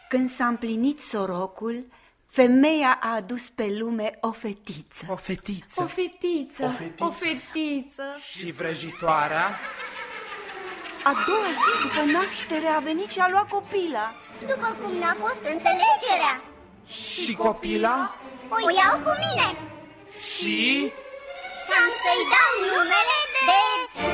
Când s-a împlinit sorocul, femeia a adus pe lume o fetiță. O fetiță. O fetiță. O fetiță. O fetiță. Și vrăjitoarea? A doua zi după naștere a venit și a luat copila. După cum n-a fost înțelegerea. Și copila? O iau cu mine. Și? Și am să-i dau numele de